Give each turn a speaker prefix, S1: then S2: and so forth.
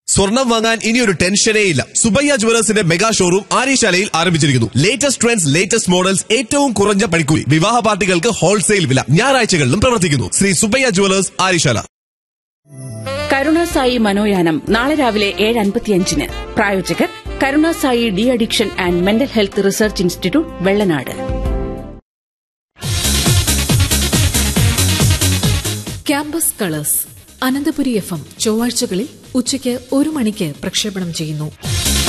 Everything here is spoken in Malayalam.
S1: സ്വർണം വാങ്ങാൻ ഇനിയൊരു ടെൻഷനേ ഇല്ല. സുബയ്യ ജുവലേഴ്സിന്റെ മെഗാ ഷോറൂം ആര്യശാലയിൽ ആരംഭിച്ചിരിക്കുന്നു. ലേറ്റസ്റ്റ് ട്രെൻഡ്സ്, ലേറ്റസ്റ്റ് മോഡൽസ്, ഏറ്റവും കുറഞ്ഞ പണിക്കൂലി, വിവാഹ പാർട്ടികൾക്ക് ഹോൾസെയിൽ വില. ഞായറാഴ്ചകളിലും പ്രവർത്തിക്കുന്നു. ശ്രീ സുബയ്യ ജുവലേഴ്സ്, ആര്യശാല.
S2: കരുണാസായി മനോയാനം നാളെ രാവിലെ 7:55-ന്. പ്രായോജകർ Karunasai de addiction and mental health research institute, Vellanad.
S3: Campus colours Ananthapuri FM ചൊവ്വാഴ്ചകളിൽ ഉച്ചയ്ക്ക് 1 മണിക്ക് പ്രക്ഷേപണം ചെയ്യുന്നു.